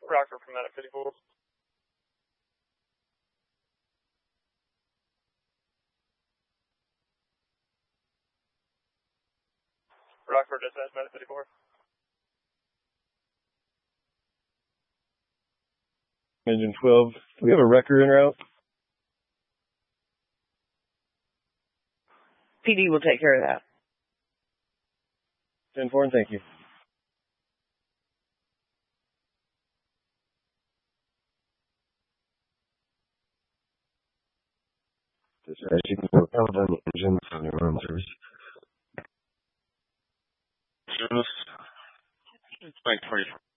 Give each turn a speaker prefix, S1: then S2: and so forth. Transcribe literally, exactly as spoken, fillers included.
S1: Rockford from that at fifty-four. Rockford dispatch at fifty-four.
S2: Engine twelve, do we have a wrecker en route?
S3: P D will take care of that.
S2: ten four, and thank you.
S4: Dispatch, you can go out on the engine on your own service.
S5: Service. Bank twenty-four.